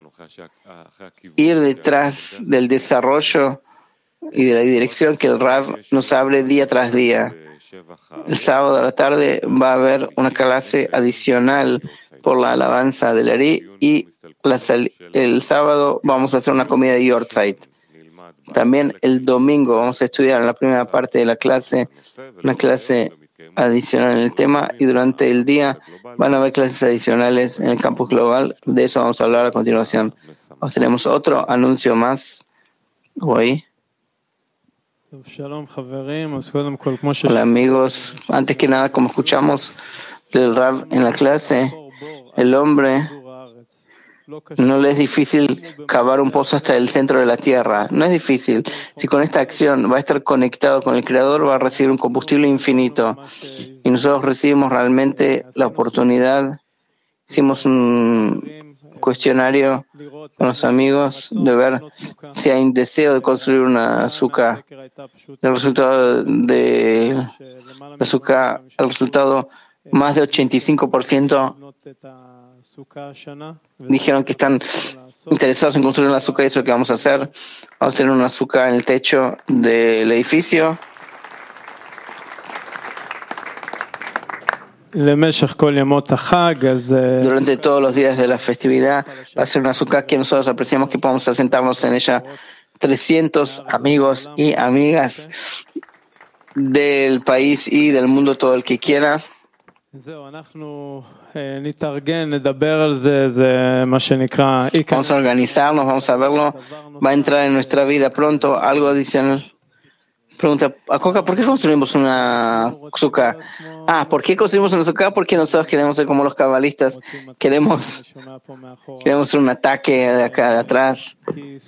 ir detrás del desarrollo y de la dirección que el Rav nos abre día tras día. El sábado a la tarde va a haber una clase adicional por la alabanza del Ari y el sábado vamos a hacer una comida de Yortzeit. También el domingo vamos a estudiar en la primera parte de la clase una clase adicional en el tema y durante el día van a haber clases adicionales en el campus global. De eso vamos a hablar a continuación. Tenemos otro anuncio más hoy. Hola amigos, antes que nada, como escuchamos del Rav en la clase, el hombre no le es difícil cavar un pozo hasta el centro de la tierra. No es difícil. Si con esta acción va a estar conectado con el Creador, va a recibir un combustible infinito. Y nosotros recibimos realmente la oportunidad. Hicimos un cuestionario con los amigos de ver si hay un deseo de construir una azúcar. El resultado de la azúcar, el resultado, más de 85% dijeron que están interesados en construir una azúcar y eso es lo que vamos a hacer. Vamos a tener una azúcar en el techo del edificio. Durante todos los días de la festividad va a ser una azúcar que nosotros apreciamos que podamos sentarnos en ella 300 amigos y amigas del país y del mundo, todo el que quiera. Vamos a organizarnos, vamos a verlo. Va a entrar en nuestra vida pronto algo adicional. Pregunta, Acoca, ¿por qué construimos una azúcar? ¿Por qué construimos una azúcar? Porque nosotros queremos ser como los cabalistas. Queremos ser un ataque de acá de atrás.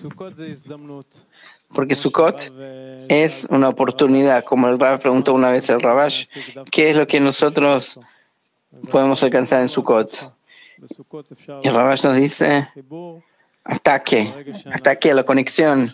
Porque Sukkot es una oportunidad. Como el Rav preguntó una vez al Ravash, ¿qué es lo que nosotros podemos alcanzar en Sukkot? Y el Ravash nos dice, ataque a la conexión.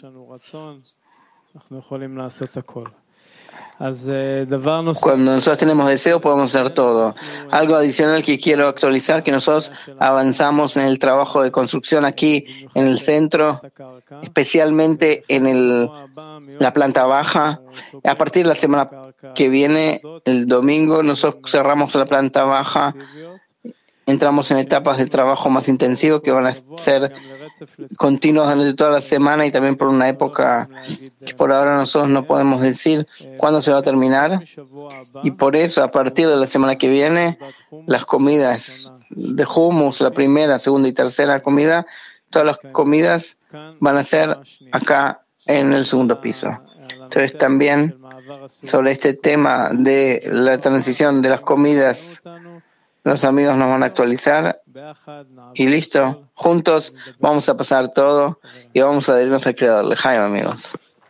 Cuando nosotros tenemos deseo podemos hacer todo. Algo adicional que quiero actualizar, que nosotros avanzamos en el trabajo de construcción aquí en el centro, especialmente en la planta baja. A partir de la semana que viene, el domingo, nosotros cerramos la planta baja. Entramos en etapas de trabajo más intensivo que van a ser continuos durante toda la semana y también por una época que por ahora nosotros no podemos decir cuándo se va a terminar. Y por eso, a partir de la semana que viene, las comidas de hummus, la primera, segunda y tercera comida, todas las comidas van a ser acá en el segundo piso. Entonces también sobre este tema de la transición de las comidas, los amigos nos van a actualizar y listo. Juntos vamos a pasar todo y vamos a adherirnos al Creador. Lejaim, amigos.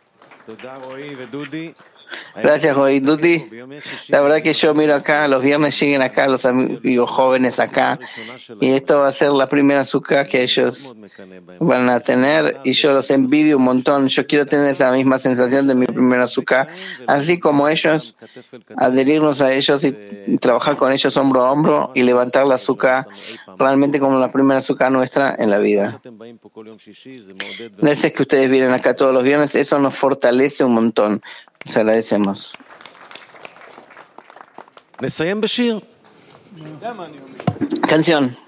Gracias, Joy Duty. La verdad que yo miro acá, los viernes lleguen acá los amigos jóvenes acá y esto va a ser la primera azúcar que ellos van a tener y yo los envidio un montón. Yo quiero tener esa misma sensación de mi primera azúcar, así como ellos, adherirnos a ellos y trabajar con ellos hombro a hombro y levantar la azúcar realmente como la primera azúcar nuestra en la vida. Gracias que ustedes vienen acá todos los viernes, eso nos fortalece un montón. Les agradecemos. Canción.